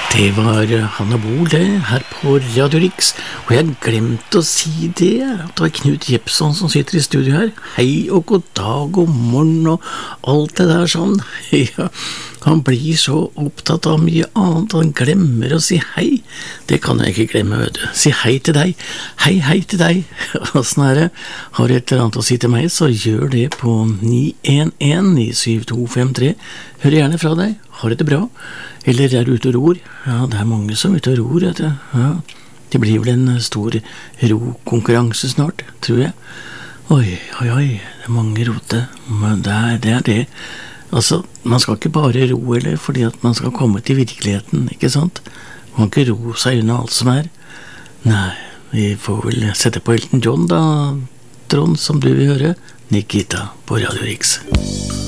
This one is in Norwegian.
Det var Hanne Bol det, her på Radio Rix, og jeg glemte å si det, at det var Knut Jepsson som sitter i studio her. Hei og god dag og morgen og alt det der sånn. Ja, han blir så opptatt av mye annet, han glemmer å si hei. Det kan jeg ikke glemme, vet du. Si hei til deg. Hei til deg. Sånn er det. Har et eller annet å si til meg, så gjør det på 911-97253. Hør gjerne fra deg. Har det bra? Eller er du ute og ror? Ja, det er mange som er ute og ror, vet du. Ja, det blir vel en stor rokonkurranse snart, tror jeg. Oi, det er mange rote. Men det er det. Altså, man skal ikke bare ro, eller fordi at man skal komme til virkeligheten, ikke sant? Man kan ikke ro seg unna alt som er. Nei, vi får vel sette på Elton John da, Trond, som du vil høre. Nikita på Radio Rix.